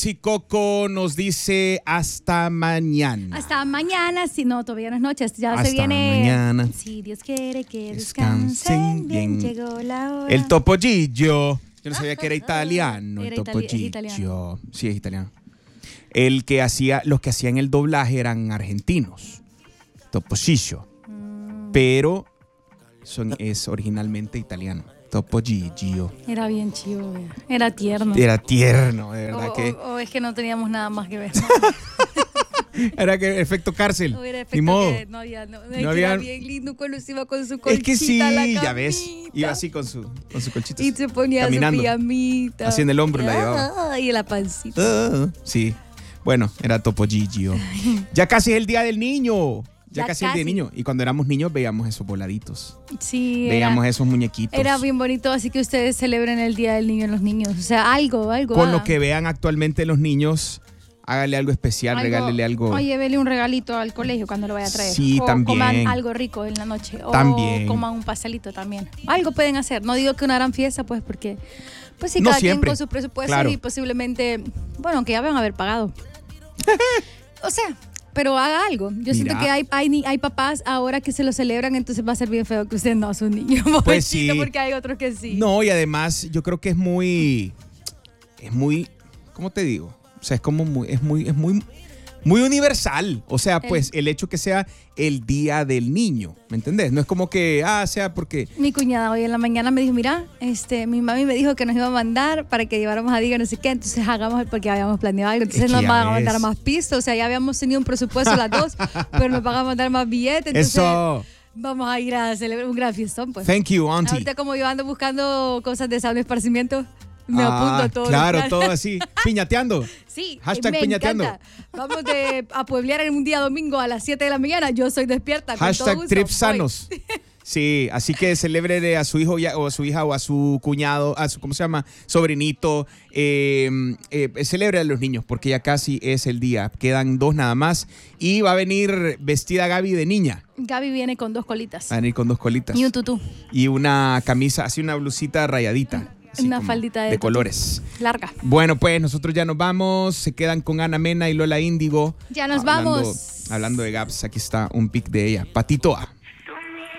Chicoco nos dice hasta mañana. Hasta mañana, si no, todavía no es noche, ya hasta se viene. Mañana. Si Dios quiere que descansen bien, llegó la hora. El Topollillo. Yo no sabía que era italiano. Era El Topollillo. italiano. Sí, es italiano. Los que hacían el doblaje eran argentinos. Topollillo. Pero es originalmente italiano. Topollillo. Era bien chivo, era tierno. Era tierno, de verdad o es que no teníamos nada más que ver. Era que efecto cárcel. No, era Ni efecto modo. que no había. Era bien lindo cuando se iba con su colchita. Es que sí, a la ya ves. camita. Iba así con su colchita. Y se ponía caminando, su pijamita. así en el hombro la llevaba. Y en la pancita. Sí. Bueno, era Topollillo. Ya casi es el día del niño. Ya casi el día del niño. Y cuando éramos niños veíamos esos voladitos. Sí. Veíamos esos muñequitos. Era bien bonito, así que ustedes celebren el Día del Niño en los niños. O sea, algo. Con lo que vean actualmente los niños, hágale algo especial, regálele algo. Oye, llévele un regalito al colegio cuando lo vaya a traer. Sí, o también. Coman algo rico en la noche. También. O coman un pastelito también. Algo pueden hacer. No digo que una gran fiesta, pues, porque pues sí, no cada siempre. quien con sus presupuestos, claro. Y posiblemente, bueno, que ya van a haber pagado. O sea, pero haga algo. Yo siento que hay papás ahora que se lo celebran, entonces va a ser bien feo que usted no a su niño. Pues sí. Porque hay otros que sí. No, y además yo creo que es muy, ¿cómo te digo? O sea, es muy universal. O sea, pues el hecho que sea el día del niño, ¿me entendés? No es como que, sea porque... Mi cuñada hoy en la mañana me dijo, mira, mi mami me dijo que nos iba a mandar para que lleváramos a Diga no sé qué, entonces hagamos porque habíamos planeado algo, entonces nos van a mandar más pistas, o sea, ya habíamos tenido un presupuesto las dos, pero nos van a mandar más billetes, entonces... Eso. Vamos a ir a celebrar un gran fiestón, pues. Thank you, auntie. Ahorita como yo ando buscando cosas de sano esparcimiento, me apunto a todo. Claro, todo así. Piñateando. Sí. Hashtag piñateando. Encanta. Vamos a pueblear en un día domingo a las 7 de la mañana. Yo soy despierta. Hashtag trips sanos. Sí, así que celebre a su hijo o a su hija o a su cuñado, a su, ¿cómo se llama? Sobrinito. Celebre a los niños porque ya casi es el día. Quedan 2 nada más. Y va a venir vestida Gaby de niña. Gaby viene con 2 colitas. Va a venir con 2 colitas. Y un tutú. Y una camisa, así una blusita rayadita. Una faldita de colores. Larga. Bueno, pues nosotros ya nos vamos. Se quedan con Ana Mena y Lola Índigo. Ya nos vamos. Hablando de Gaps, aquí está un pic de ella. Patito A.